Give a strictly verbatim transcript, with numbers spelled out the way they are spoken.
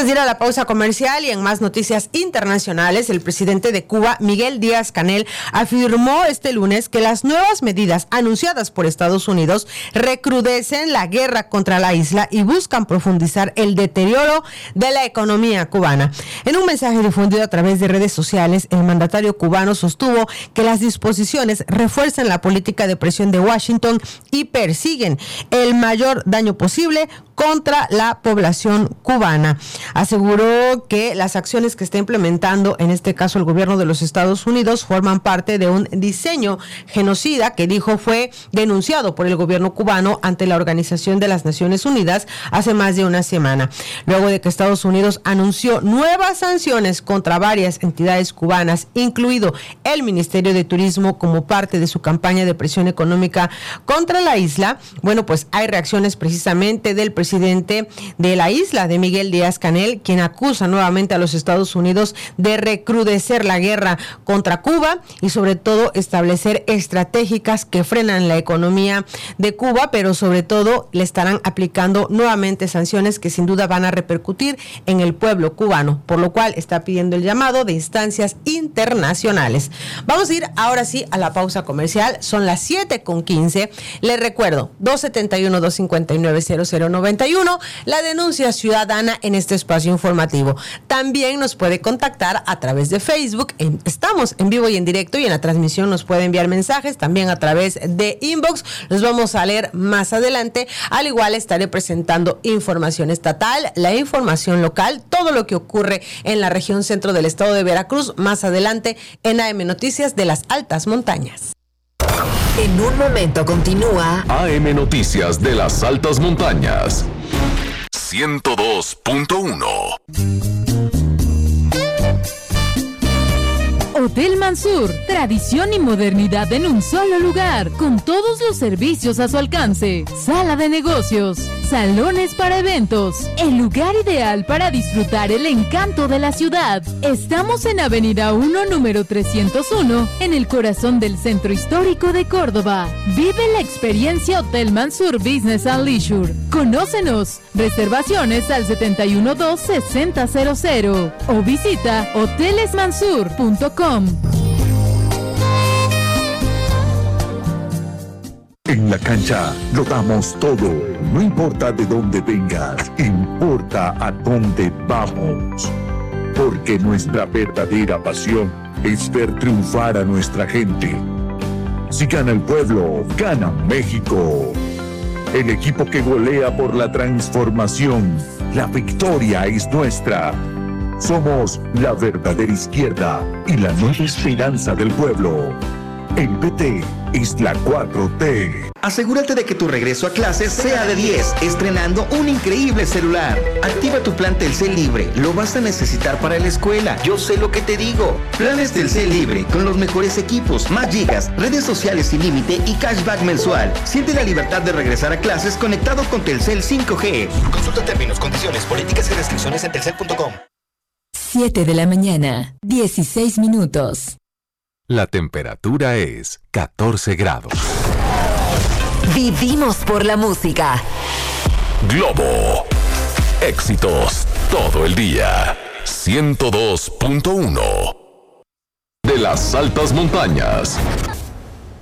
de ir a la pausa comercial y en más noticias internacionales, el presidente de Cuba, Miguel Díaz-Canel, afirmó este lunes que las nuevas medidas anunciadas por Estados Unidos recrudecen la guerra contra la isla y buscan profundizar el deterioro de la economía cubana. En un mensaje difundido a través de redes sociales, el mandatario cubano sostuvo que las disposiciones refuerzan la política de presión de Washington y persiguen el mayor daño posible contra la población cubana. Aseguró que las acciones que está implementando, en este caso el gobierno de los Estados Unidos, forman parte de un diseño genocida que dijo fue denunciado por el gobierno cubano ante la Organización de las Naciones Unidas hace más de una semana. Luego de que Estados Unidos anunció nuevas sanciones contra varias entidades cubanas, incluido el Ministerio de Turismo, como parte de su campaña de presión económica contra la isla, bueno, pues hay reacciones precisamente del presidente presidente de la isla, de Miguel Díaz-Canel, quien acusa nuevamente a los Estados Unidos de recrudecer la guerra contra Cuba y sobre todo establecer estratégicas que frenan la economía de Cuba, pero sobre todo le estarán aplicando nuevamente sanciones que sin duda van a repercutir en el pueblo cubano, por lo cual está pidiendo el llamado de instancias internacionales. Vamos a ir ahora sí a la pausa comercial, son las siete con quince. Les recuerdo, dos setenta y uno, dos cincuenta y nueve, cero cero noventa y uno, la denuncia ciudadana en este espacio informativo. También nos puede contactar a través de Facebook. Estamos en vivo y en directo y en la transmisión nos puede enviar mensajes también a través de inbox. Los vamos a leer más adelante. Al igual estaré presentando información estatal, la información local, todo lo que ocurre en la región centro del estado de Veracruz más adelante en A M Noticias de las Altas Montañas. En un momento continúa A M Noticias de las Altas Montañas. ciento dos punto uno. Hotel Mansur, tradición y modernidad en un solo lugar, con todos los servicios a su alcance. Sala de negocios, salones para eventos, el lugar ideal para disfrutar el encanto de la ciudad. Estamos en Avenida uno, número trescientos uno, en el corazón del centro histórico de Córdoba. Vive la experiencia Hotel Mansur Business and Leisure. Conócenos. Reservaciones al setenta y uno dos, sesenta cero cero o visita hoteles mansur punto com. En la cancha lo damos todo, no importa de dónde vengas, importa a dónde vamos. Porque nuestra verdadera pasión es ver triunfar a nuestra gente. Si gana el pueblo, gana México. El equipo que golea por la transformación, la victoria es nuestra. Somos la verdadera izquierda y la nueva esperanza del pueblo. El P T es la cuatro T. Asegúrate de que tu regreso a clases sea de diez, estrenando un increíble celular. Activa tu plan Telcel Libre, lo vas a necesitar para la escuela. Yo sé lo que te digo. Planes Telcel Libre, con los mejores equipos, más gigas, redes sociales sin límite y cashback mensual. Siente la libertad de regresar a clases conectado con Telcel cinco G. Consulta términos, condiciones, políticas y restricciones en telcel punto com. siete de la mañana, dieciséis minutos. La temperatura es catorce grados. Vivimos por la música. Globo. Éxitos todo el día. ciento dos punto uno. De las Altas Montañas.